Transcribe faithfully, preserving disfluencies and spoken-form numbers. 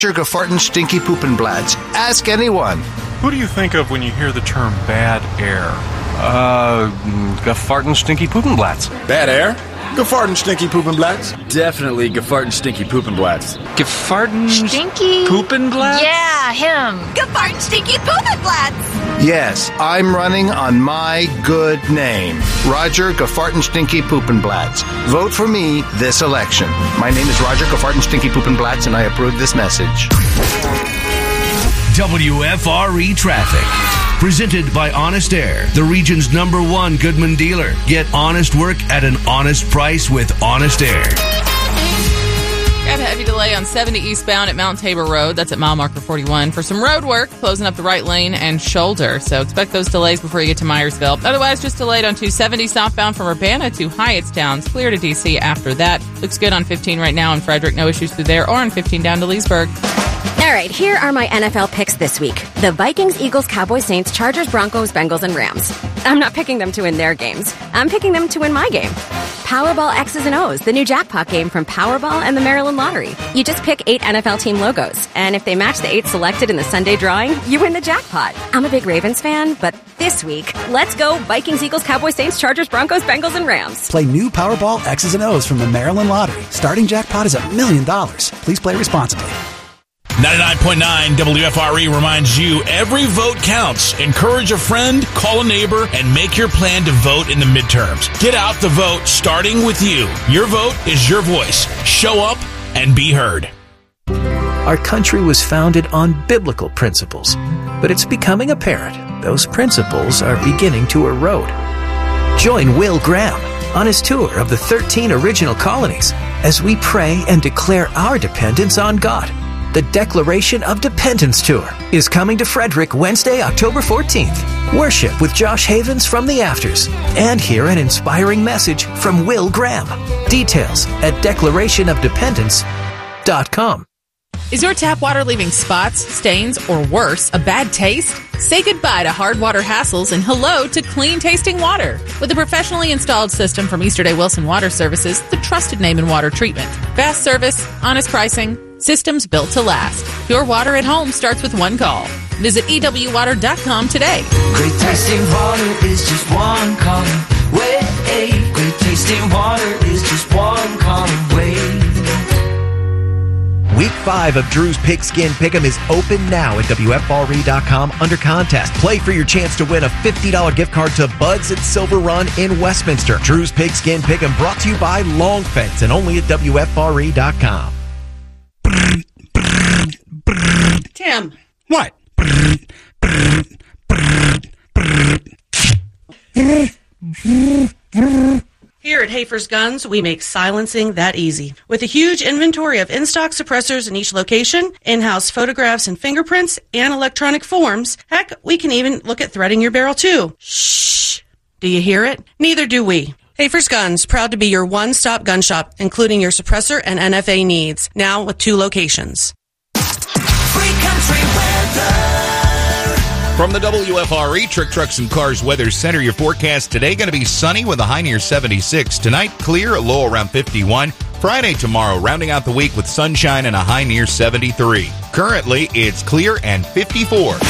Gefarten Stinky Poopenblatts. Ask anyone. Who do you think of when you hear the term bad air? Uh, Gefarten Stinky Poopenblatts. Bad air? Gefarten Stinky Poopenblatts. Definitely Gefarten Stinky Poopenblatts. Gefarten Stinky Poopenblatts? Yeah, him. Gefarten Stinky Poopenblatts. Yes, I'm running on my good name. Roger Gefarten Stinky Poopenblatts. Vote for me this election. My name is Roger Gefarten Stinky Poopenblatts, and I approve this message. W F R E Traffic. Presented by Honest Air, the region's number one Goodman dealer. Get honest work at an honest price with Honest Air. Got a heavy delay on seventy eastbound at Mount Tabor Road. That's at mile marker forty-one for some road work, closing up the right lane and shoulder. So expect those delays before you get to Myersville. Otherwise, just delayed on two seventy southbound from Urbana to Hyattstown. It's clear to D C after that. Looks good on fifteen right now in Frederick. No issues through there, or on fifteen down to Leesburg. All right, here are my N F L picks this week. The Vikings, Eagles, Cowboys, Saints, Chargers, Broncos, Bengals, and Rams. I'm not picking them to win their games. I'm picking them to win my game. Powerball X's and O's, the new jackpot game from Powerball and the Maryland Lottery. You just pick eight N F L team logos, and if they match the eight selected in the Sunday drawing, you win the jackpot. I'm a big Ravens fan, but this week, let's go Vikings, Eagles, Cowboys, Saints, Chargers, Broncos, Bengals, and Rams. Play new Powerball X's and O's from the Maryland Lottery. Starting jackpot is a million dollars. Please play responsibly. ninety-nine point nine W F R E reminds you every vote counts. Encourage a friend, call a neighbor, and make your plan to vote in the midterms. Get out the vote, starting with you. Your vote is your voice. Show up and be heard. Our country was founded on biblical principles, but it's becoming apparent those principles are beginning to erode. Join Will Graham on his tour of the thirteen original colonies as we pray and declare our dependence on God. The Declaration of Dependence Tour is coming to Frederick Wednesday, October fourteenth. Worship with Josh Havens from the Afters and hear an inspiring message from Will Graham. Details at declaration of dependence dot com. Is your tap water leaving spots, stains, or worse, a bad taste? Say goodbye to hard water hassles and hello to clean tasting water. With a professionally installed system from Easterday Wilson Water Services, the trusted name in water treatment. Fast service, honest pricing, systems built to last. Pure water at home starts with one call. Visit E W water dot com today. Great tasting water is just one call away. Great tasting water is just one call away. Week five of Drew's Pigskin Pick'em is open now at W F R E dot com under contest. Play for your chance to win a fifty dollars gift card to Bud's at Silver Run in Westminster. Drew's Pigskin Pick'em brought to you by Long Fence and only at W F R E dot com. Tim. What? Here at Hafer's Guns, we make silencing that easy. With a huge inventory of in-stock suppressors in each location, in-house photographs and fingerprints, and electronic forms, heck, we can even look at threading your barrel too. Shh! Do you hear it? Neither do we. Hafer's Guns, proud to be your one-stop gun shop, including your suppressor and N F A needs, now with two locations. Free country weather. From the W F R E Trick Trucks and Cars Weather Center, your forecast today going to be sunny with a high near seventy-six. Tonight, clear, a low around fifty-one. Friday tomorrow, rounding out the week with sunshine and a high near seventy-three. Currently, it's clear and fifty-four.